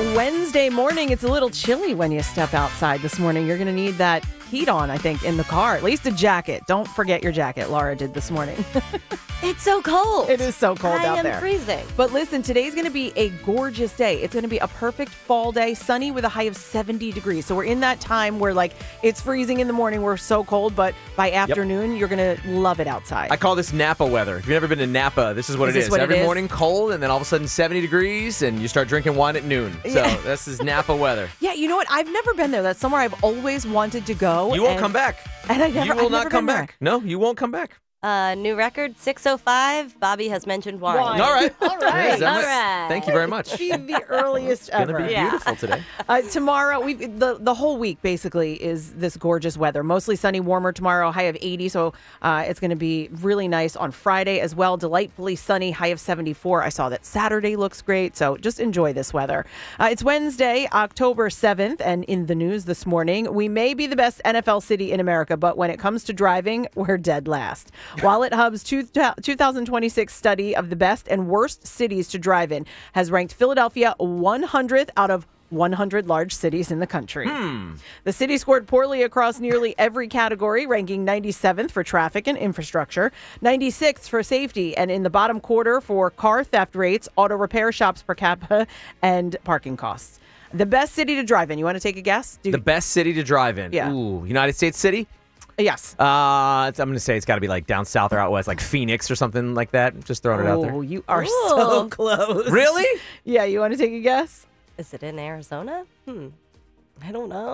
Wednesday morning. It's a little chilly when you step outside this morning. You're going to need that heat on, I think, in the car. At least a jacket. Don't forget your jacket. Laura did this morning. It's so cold. It is so cold out there. I am freezing. But listen, today's going to be a gorgeous day. It's going to be a perfect fall day, sunny with a high of 70 degrees. So we're in that time where, like, it's freezing in the morning. We're so cold, but by afternoon, you're going to love it outside. I call this Napa weather. If you've never been to Napa, this is what it is. Every morning cold, and then all of a sudden 70 degrees, and you start drinking wine at noon. So this is Napa weather. Yeah, you know what? I've never been there. That's somewhere I've always wanted to go. You won't come back. And you will not come back. No, you won't come back. New record, 6:05. Bobby has mentioned wine. All right. All right. All right. Thank you very much. Be the earliest ever. It's going to be beautiful today. Tomorrow, the whole week basically is this gorgeous weather. Mostly sunny, warmer tomorrow, high of 80. So it's going to be really nice on Friday as well. Delightfully sunny, high of 74. I saw that Saturday looks great. So just enjoy this weather. It's Wednesday, October 7th. And in the news this morning, we may be the best NFL city in America, but when it comes to driving, we're dead last. Wallet Hub's 2026 study of the best and worst cities to drive in has ranked Philadelphia 100th out of 100 large cities in the country. The city scored poorly across nearly every category, ranking 97th for traffic and infrastructure, 96th for safety, and in the bottom quarter for car theft rates, auto repair shops per capita, and parking costs. The best city to drive in. You want to take a guess? The best city to drive in? Yeah. Ooh, United States City? Yes. I'm going to say it's got to be like down south or out west, like Phoenix or something like that. Just throwing it out there. Oh, you are so close. Really? Yeah, you want to take a guess? Is it in Arizona? I don't know.